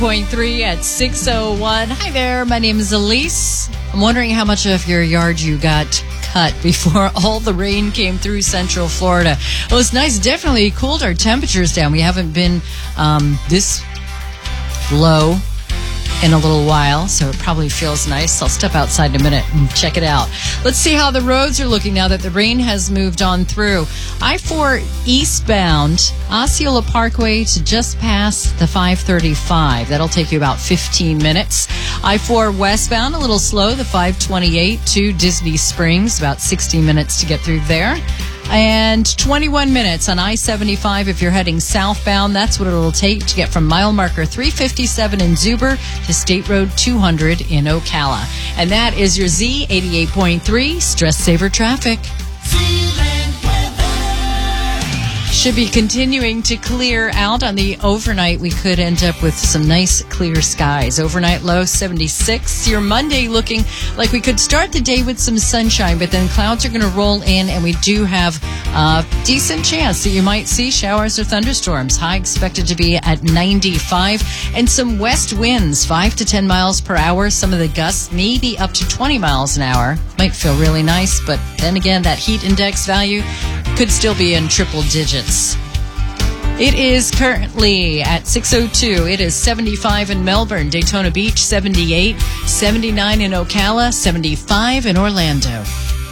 88.3 at 6:01. Hi there, my name is Elise. I'm wondering how much of your yard you got cut before all the rain came through Central Florida. Well, it's nice. Definitely cooled our temperatures down. We haven't been this low in a little while, so it probably feels nice. I'll step outside in a minute and check it out. Let's see how the roads are looking now that the rain has moved on through. I-4 eastbound, Osceola Parkway to just past the 535. That'll take you about 15 minutes. I-4 westbound, a little slow, the 528 to Disney Springs, about 60 minutes to get through there. And 21 minutes on I-75 if you're heading southbound. That's what it'll take to get from mile marker 357 in Zuber to State Road 200 in Ocala. And that is your Z88.3 Stress Saver Traffic. Should be continuing to clear out on the overnight. We could end up with some nice clear skies. Overnight low 76. Your Monday looking like we could start the day with some sunshine, but then clouds are going to roll in, and we do have a decent chance that you might see showers or thunderstorms. High expected to be at 95, and some west winds 5 to 10 miles per hour. Some of the gusts maybe up to 20 miles an hour. Might feel really nice, but then again, that heat index value could still be in triple digits. It is currently at 6:02. It is 75 in Melbourne, Daytona Beach 78, 79 in Ocala, 75 in Orlando.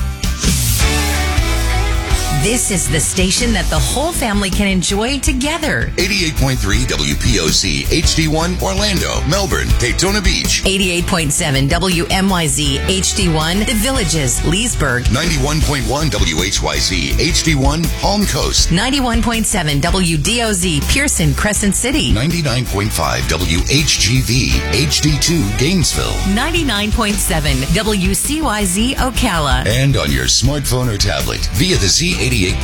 This is the station that the whole family can enjoy together. 88.3 WPOC, HD1, Orlando, Melbourne, Daytona Beach. 88.7 WMYZ, HD1, The Villages, Leesburg. 91.1 WHYZ, HD1, Palm Coast. 91.7 WDOZ, Pearson, Crescent City. 99.5 WHGV, HD2, Gainesville. 99.7 WCYZ, Ocala. And on your smartphone or tablet via the Z88